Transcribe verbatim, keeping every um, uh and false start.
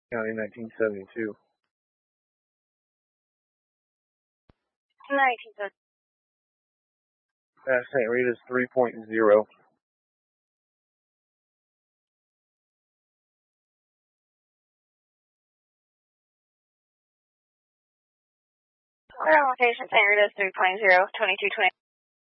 County nineteen seventy-two. nineteen seventy. Uh, Saint Rita's three point zero. We're on location, Saint Rita's three point zero, twenty-two twenty.